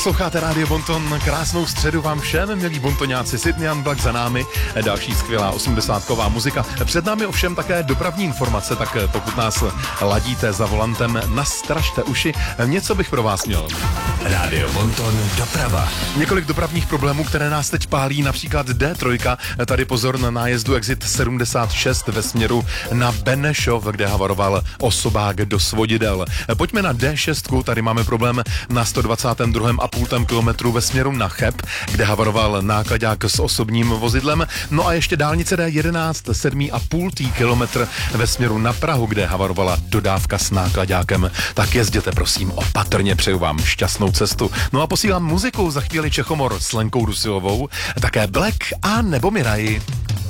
Posloucháte Rádio Bonton, krásnou středu vám všem, milí bontoňáci, Sydney Unplugged za námi, další skvělá 80ková muzika. Před námi ovšem také dopravní informace, tak pokud nás ladíte za volantem, nastražte uši, něco bych pro vás měl. Rádio Bonton doprava. Několik dopravních problémů, které nás teď pálí, například D3, tady pozor na nájezdu Exit 76 ve směru na Benešov, kde havaroval osobák do svodidel. Pojďme na D6, tady máme problém na 122,5 kilometru ve směru na Cheb, kde havaroval nákladák s osobním vozidlem. No a ještě dálnice D11, 7,5 kilometr ve směru na Prahu, kde havarovala dodávka s nákladákem. Tak jezděte prosím opatrně, přeju vám šťastnou cestu. No a posílám muziku, za chvíli Čechomor s Lenkou Rusilovou, také Black a nebo Mirai.